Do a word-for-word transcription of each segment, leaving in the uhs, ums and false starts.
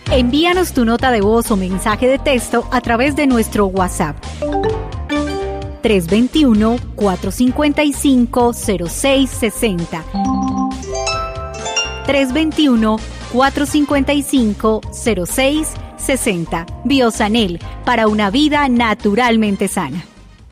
Envíanos tu nota de voz o mensaje de texto a través de nuestro WhatsApp. tres dos uno, cuatro cinco cinco, cero seis seis cero. tres dos uno, cuatro cinco cinco, cero seis seis cero. Biosanel, para una vida naturalmente sana.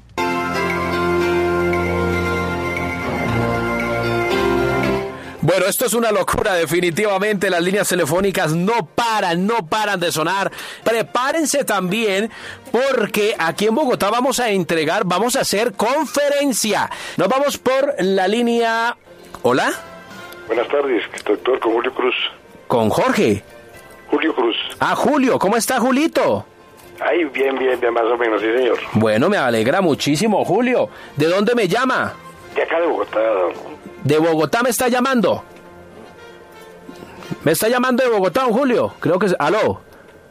Bueno, esto es una locura, definitivamente. Las líneas telefónicas no paran, no paran de sonar. Prepárense también porque aquí en Bogotá vamos a entregar, vamos a hacer conferencia. Nos vamos por la línea... ¿Hola? Buenas tardes, doctor, con Julio Cruz. ¿Con Jorge? Julio Cruz. Ah, Julio, ¿cómo está Julito? Ay, bien, bien, bien, más o menos, sí, señor. Bueno, me alegra muchísimo, Julio. ¿De dónde me llama? De acá de Bogotá. ¿De Bogotá me está llamando? ¿Me está llamando de Bogotá, don Julio? Creo que... es... ¿Aló?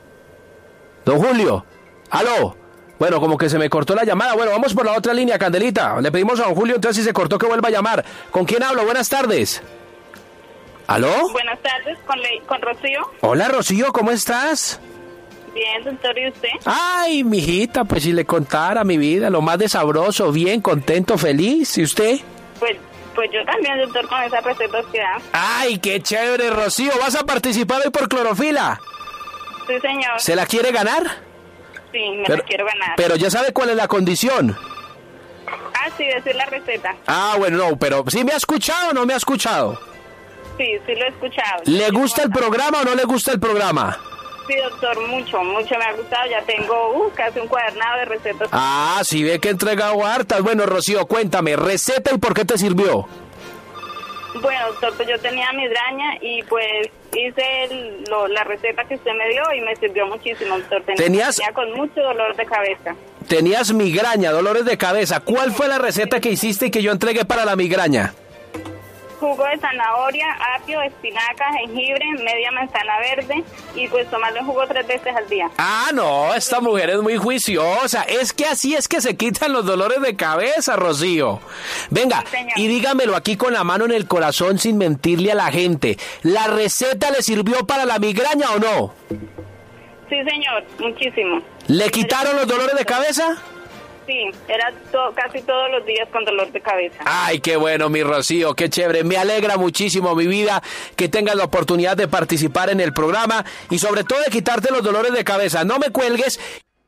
Don Julio. ¿Aló? Bueno, como que se me cortó la llamada. Bueno, vamos por la otra línea, Candelita. Le pedimos a don Julio, entonces si se cortó, que vuelva a llamar. ¿Con quién hablo? Buenas tardes. ¿Aló? Buenas tardes, con, Le- con Rocío. Hola, Rocío, ¿cómo estás? Bien, doctor, ¿y usted? Ay, mijita, pues si le contara mi vida, lo más de sabroso, bien, contento, feliz. ¿Y usted? Pues, pues yo también, doctor, con esas recetas que da. Ay, qué chévere, Rocío. ¿Vas a participar hoy por Clorofila? Sí, señor. ¿Se la quiere ganar? Sí, me Pero- la quiero ganar. Pero ya sabe cuál es la condición. Ah, sí, decir la receta. Ah, bueno, no, pero ¿sí me ha escuchado o no me ha escuchado? Sí, sí lo he escuchado. ¿Le gusta el programa o no le gusta el programa? Sí, doctor, mucho, mucho me ha gustado. Ya tengo uh, casi un cuadernado de recetas. Ah, sí ve que he entregado hartas. Bueno, Rocío, cuéntame, receta y por qué te sirvió. Bueno, doctor, pues yo tenía migraña y pues hice el- lo- la receta que usted me dio y me sirvió muchísimo, doctor. Tenía, ¿Tenías- tenía con mucho dolor de cabeza. Tenías migraña, dolores de cabeza. ¿Cuál fue la receta que hiciste y que yo entregué para la migraña? Jugo de zanahoria, apio, espinaca, jengibre, media manzana verde y pues tomarlo en jugo tres veces al día. Ah, no, esta mujer es muy juiciosa. Es que así es que se quitan los dolores de cabeza, Rocío. Venga, Sí, señor. y dígamelo aquí con la mano en el corazón sin mentirle a la gente. ¿La receta le sirvió para la migraña o no? Sí, señor, muchísimo. ¿Le quitaron los dolores de cabeza? Sí, era to- casi todos los días con dolor de cabeza. Ay, qué bueno, mi Rocío, qué chévere. Me alegra muchísimo, mi vida, que tengas la oportunidad de participar en el programa y sobre todo de quitarte los dolores de cabeza. No me cuelgues.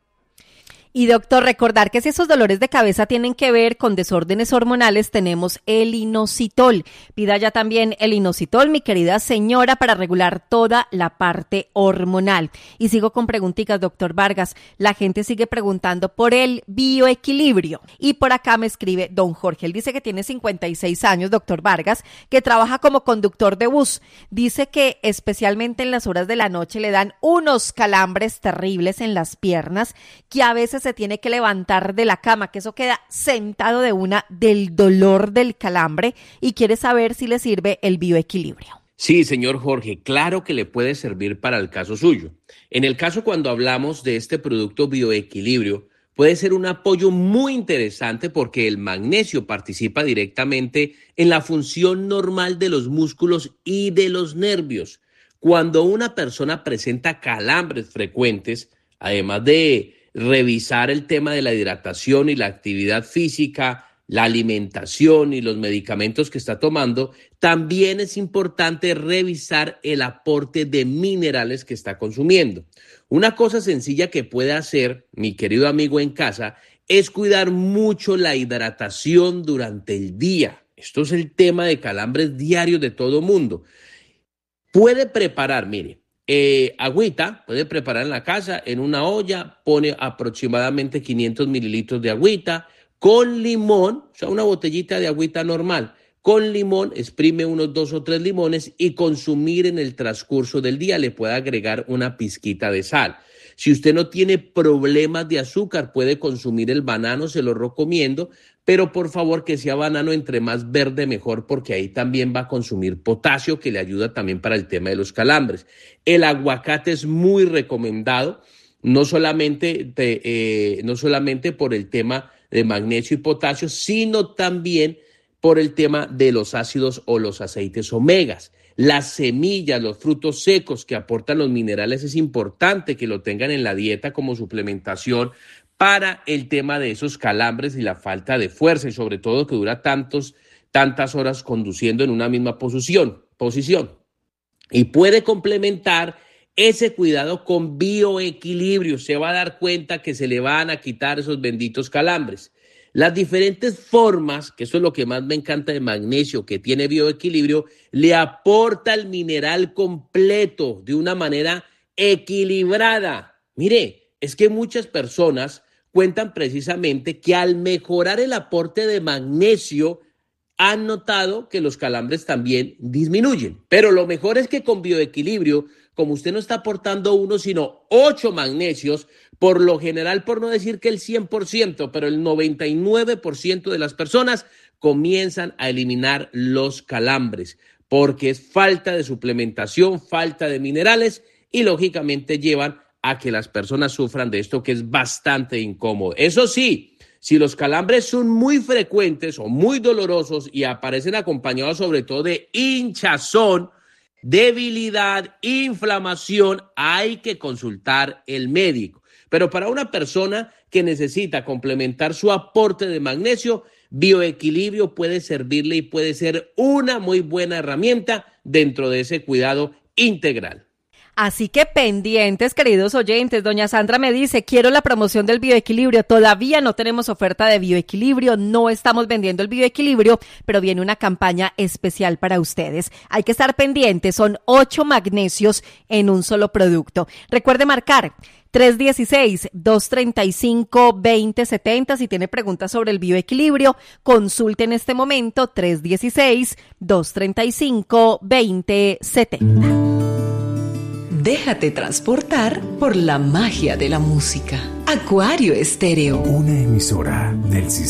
Y doctor, recordar que si esos dolores de cabeza tienen que ver con desórdenes hormonales, tenemos el inositol. Pida ya también el inositol, mi querida señora, para regular toda la parte hormonal. Y sigo con preguntitas, doctor Vargas. La gente sigue preguntando por el bioequilibrio. Y por acá me escribe don Jorge. Él dice que tiene cincuenta y seis años, doctor Vargas, que trabaja como conductor de bus. Dice que especialmente en las horas de la noche le dan unos calambres terribles en las piernas, que a veces se tiene que levantar de la cama, que eso queda sentado de una del dolor del calambre, y quiere saber si le sirve el bioequilibrio. Sí, señor Jorge, claro que le puede servir para el caso suyo. En el caso cuando hablamos de este producto bioequilibrio, puede ser un apoyo muy interesante porque el magnesio participa directamente en la función normal de los músculos y de los nervios. Cuando una persona presenta calambres frecuentes, además de revisar el tema de la hidratación y la actividad física, la alimentación y los medicamentos que está tomando, también es importante revisar el aporte de minerales que está consumiendo. Una cosa sencilla que puede hacer, mi querido amigo en casa, es cuidar mucho la hidratación durante el día. Esto es el tema de calambres diarios de todo mundo. Puede preparar, mire, Eh, agüita, puede preparar en la casa, en una olla, pone aproximadamente quinientos mililitros de agüita, con limón, o sea, una botellita de agüita normal, con limón, exprime unos dos o tres limones y consumir en el transcurso del día. Le puede agregar una pizquita de sal. Si usted no tiene problemas de azúcar, puede consumir el banano, se lo recomiendo, pero por favor que sea banano entre más verde mejor, porque ahí también va a consumir potasio, que le ayuda también para el tema de los calambres. El aguacate es muy recomendado, no solamente, de, eh, no solamente por el tema de magnesio y potasio, sino también por el tema de los ácidos o los aceites omegas. las semillas, los frutos secos que aportan los minerales, es importante que lo tengan en la dieta como suplementación para el tema de esos calambres y la falta de fuerza, y sobre todo que dura tantos, tantas horas conduciendo en una misma posición, posición. Y puede complementar ese cuidado con bioequilibrio. Se va a dar cuenta que se le van a quitar esos benditos calambres. Las diferentes formas, que eso es lo que más me encanta de magnesio, que tiene bioequilibrio, le aporta el mineral completo de una manera equilibrada. Mire, es que muchas personas cuentan precisamente que al mejorar el aporte de magnesio han notado que los calambres también disminuyen. Pero lo mejor es que con bioequilibrio, como usted no está aportando uno, sino ocho magnesios, por lo general, por no decir que el cien por ciento, pero el noventa y nueve por ciento de las personas comienzan a eliminar los calambres, porque es falta de suplementación, falta de minerales y lógicamente llevan a que las personas sufran de esto, que es bastante incómodo. Eso sí, si los calambres son muy frecuentes o muy dolorosos y aparecen acompañados sobre todo de hinchazón, debilidad, inflamación, hay que consultar el médico. Pero para una persona que necesita complementar su aporte de magnesio, bioequilibrio puede servirle y puede ser una muy buena herramienta dentro de ese cuidado integral. Así que pendientes, queridos oyentes. Doña Sandra me dice, quiero la promoción del bioequilibrio. Todavía no tenemos oferta de bioequilibrio, no estamos vendiendo el bioequilibrio, pero viene una campaña especial para ustedes. Hay que estar pendientes, son ocho magnesios en un solo producto. Recuerde marcar tres uno seis, dos tres cinco, dos cero siete cero. Si tiene preguntas sobre el bioequilibrio, consulte en este momento tres uno seis, dos tres cinco, dos cero siete cero. Déjate transportar por la magia de la música. Acuario Estéreo. Una emisora del sistema.